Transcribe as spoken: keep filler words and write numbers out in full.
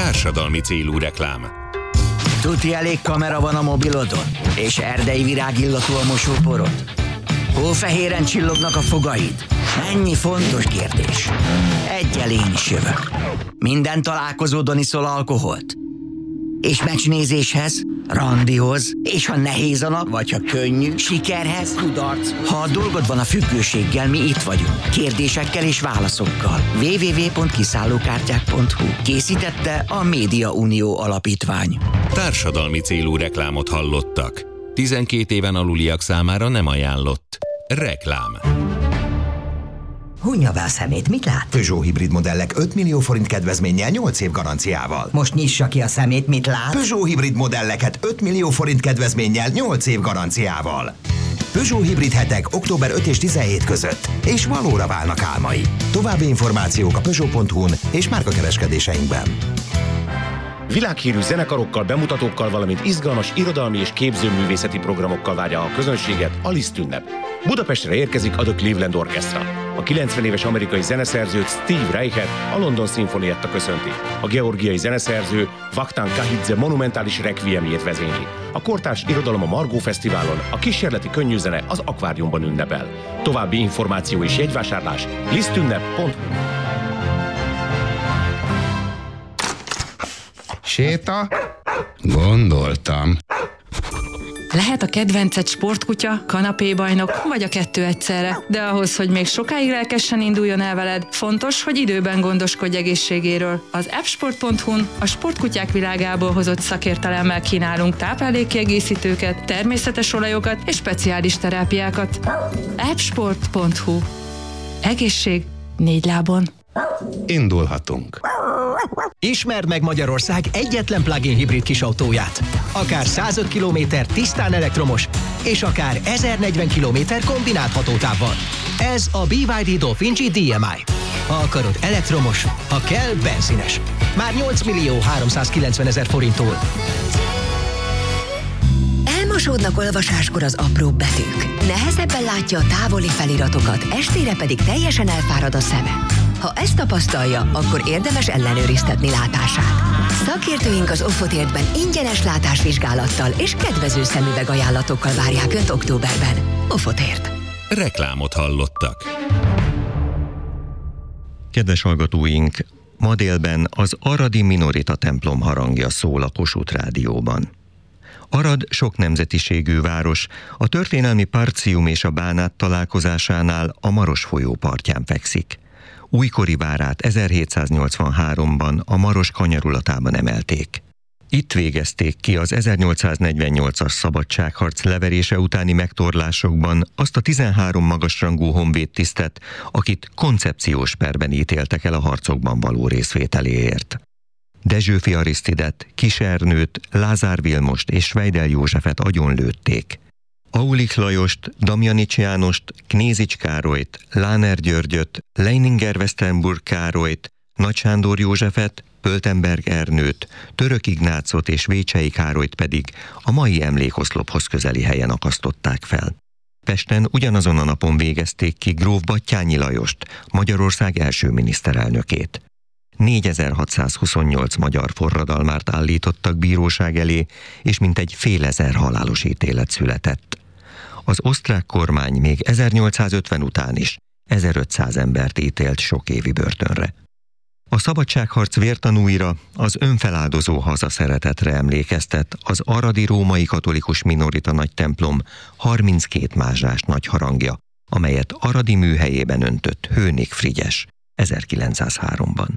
Társadalmi célú reklám. Tuti elég kamera van a mobilodon? És erdei virágillatú a mosóporod? Hófehéren csillognak a fogaid? Ennyi fontos kérdés. Egyel én is jövök. Minden találkozódon iszol alkoholt? És meccsnézéshez, randihoz, és ha nehéz a nap, vagy ha könnyű, sikerhez, kudarc. Ha a dolgod van a függőséggel, mi itt vagyunk. Kérdésekkel és válaszokkal. double-u double-u double-u pont kiszállókártyák pont hu. Készítette a Média Unió Alapítvány. Társadalmi célú reklámot hallottak. tizenkét éven aluliak számára nem ajánlott. Reklám. Hunja be a szemét, mit lát? Peugeot hibrid modellek öt millió forint kedvezménnyel nyolc év garanciával. Most nyissa ki a szemét, mit lát? Peugeot hibrid modelleket öt millió forint kedvezménnyel nyolc év garanciával. Peugeot hibrid hetek október ötödike és tizenhetedike között, és valóra válnak álmai. További információk a peugeot pont hu-n és márkakereskedéseinkben. Világhírű zenekarokkal, bemutatókkal, valamint izgalmas irodalmi és képzőművészeti programokkal várja a közönséget a Liszt ünnep. Budapestre érkezik a The Cleveland Orchestra. A kilencven éves amerikai zeneszerzőt, Steve Reichet a London Sinfonietta köszönti. A georgiai zeneszerző Vakhtang Kahidze monumentális requiemjét vezényli. A kortárs irodalom a Margó Fesztiválon, a kísérleti könnyűzene az Akváriumban ünnepel. További információ és jegyvásárlás lisztünnep pont hu. Séta? Gondoltam. Lehet a kedvenced sportkutya, kanapébajnok, vagy a kettő egyszerre. De ahhoz, hogy még sokáig lelkesen induljon el veled, fontos, hogy időben gondoskodj egészségéről. Az appsport pont hu-n a sportkutyák világából hozott szakértelemmel kínálunk táplálékkiegészítőket, természetes olajokat és speciális terápiákat. appsport pont hu. Egészség négy lábon. Indulhatunk. Ismerd meg Magyarország egyetlen plug-in hibrid kisautóját. Akár százöt kilométer tisztán elektromos, és akár ezernegyven kilométer kombinált hatótávval. Ez a bé vé dé Dolphin G dé em i. Ha akarod elektromos, ha kell benzines. Már nyolc millió háromszázkilencven ezer forinttól. Elmosódnak olvasáskor az apróbb betűk. Nehezebben látja a távoli feliratokat, estére pedig teljesen elfárad a szeme. Ha ezt tapasztalja, akkor érdemes ellenőriztetni látását. Szakértőink az Offotértben ingyenes látásvizsgálattal és kedvező szemüveg ajánlatokkal várják Önt októberben. Offotért. Reklámot hallottak. Kedves hallgatóink, ma délben az aradi Minorita templom harangja szól a Kossuth Rádióban. Arad sok nemzetiségű város, a történelmi Partium és a Bánát találkozásánál a Maros folyó partján fekszik. Újkori várát ezerhétszáznyolcvanháromban a Maros kanyarulatában emelték. Itt végezték ki az ezernyolcszáznegyvennyolcas szabadságharc leverése utáni megtorlásokban azt a tizenhárom magasrangú honvédtisztet, akit koncepciós perben ítéltek el a harcokban való részvételéért. Dezsőfi Arisztidet, Kis Ernőt, Lázár Vilmost és Svejdel Józsefet agyonlőtték. Aulich Lajost, Damjanics Jánost, Knézics Károlyt, Láner Györgyöt, Leininger-Westenburg Károlyt, Nagy Sándor Józsefet, Pöltenberg Ernőt, Török Ignácot és Vécsei Károlyt pedig a mai emlékoszlophoz közeli helyen akasztották fel. Pesten ugyanazon a napon végezték ki gróf Batthyány Lajost, Magyarország első miniszterelnökét. négyezer-hatszázhuszonnyolc magyar forradalmárt állítottak bíróság elé, és mintegy fél ezer halálos ítélet született. Az osztrák kormány még ezernyolcszázötven után is ezerötszáz embert ítélt sok évi börtönre. A szabadságharc vértanúira, az önfeláldozó hazaszeretetre emlékeztet az aradi római katolikus minorita nagy templom harminckét mázsás nagy harangja, amelyet aradi műhelyében öntött Hőnig Frigyes ezerkilencszázháromban.